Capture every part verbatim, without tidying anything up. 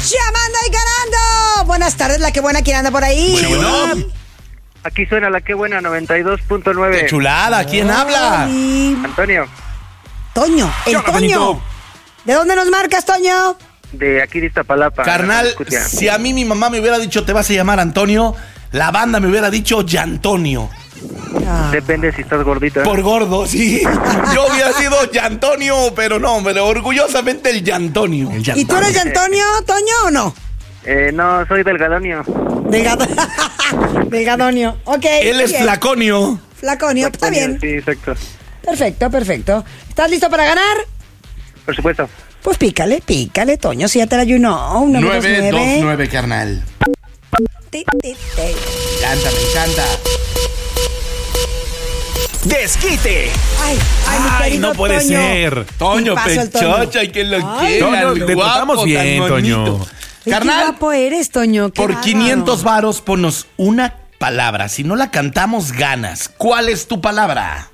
Llamando y ganando. Buenas tardes, la que buena, ¿quién anda por ahí? Bueno, Aquí suena la que buena, noventa y dos punto nueve. qué chulada, ¿quién habla? Oli. Antonio, Toño, el Hola, Toño. Benito. ¿De dónde nos marcas, Toño? de aquí de Iztapalapa. Carnal, Escucha. si a mí mi mamá me hubiera dicho te vas a llamar Antonio, la banda me hubiera dicho Yantonio. Ah. Depende si estás gordita. Por gordo, sí. Yo hubiera sido Yantonio, pero no, pero orgullosamente el Yantonio. ¿Y tú eres Antonio, Toño, o no? Eh, no, soy delgadonio. Delgado. Delgadonio. Ok. Él es bien. Flaconio. Flaconio, está bien. Sí, exacto. Perfecto, perfecto. ¿Estás listo para ganar? Por supuesto. Pues pícale, pícale, Toño, si ya te la you know. nueve dos nueve, carnal. Ti, ti, ti. Canta, me encanta. ¡Desquite! Ay, ay, mi Ay, querido no puede Toño. ser. Toño, Tipazo el Toño. pechocha, y que lo Ay, quiera. Toño, el te guapo, tratamos tan bien, bonito. Toño. Ay, qué Carnal, guapo eres, Toño. qué por bárbaro. quinientos varos ponnos una palabra. Si no la cantamos, ganas. ¿Cuál es tu palabra?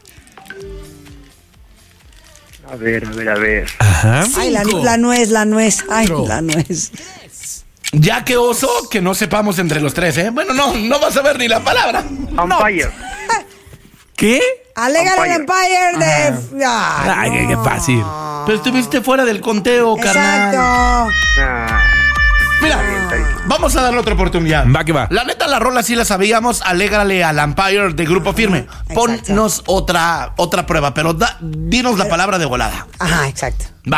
A ver, a ver, a ver. Ajá. Ay, la, la nuez, la nuez. Ay, la nuez. Ya que oso, que no sepamos entre los tres, ¿eh? Bueno, no, no vas a ver ni la palabra. Umpire. ¿Qué? Alegale al Empire de... Ay, Ay, qué, qué no. fácil. Pero estuviste fuera del conteo, carnal. Exacto. Ah, Mira, vamos a darle otra oportunidad. Va que va. La neta, la rola sí la sabíamos. Alégrale al Empire de Grupo Firme. Exacto. Ponnos otra, otra prueba, pero da- dinos la palabra de volada. Ajá, exacto. Va.